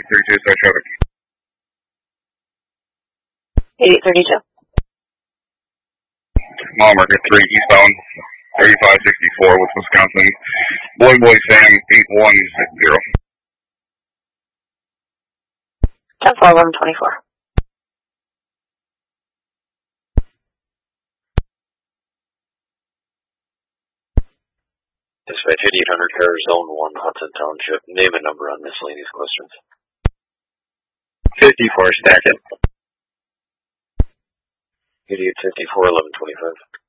8832, side traffic. 8832. Mile marker 3 eastbound, 3564 with Wisconsin. Boy Sam 8160. 10-4-11-24. Dispatch 8800 car, zone 1, Hudson Township. Name and number on miscellaneous questions. 54 Stackett. 8854 1125.